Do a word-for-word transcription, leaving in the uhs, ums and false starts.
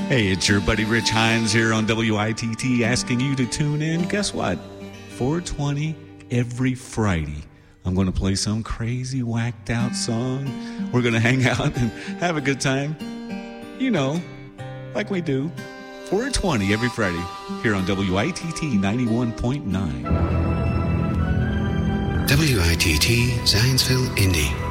Hey, it's your buddy Rich Hines here on W I T T asking you to tune in. Guess what? four twenty every Friday. I'm going to play some crazy whacked out song. We're going to hang out and have a good time. You know, like we do. four twenty every Friday here on W I T T ninety-one point nine. W I T T Zanesville, Indy.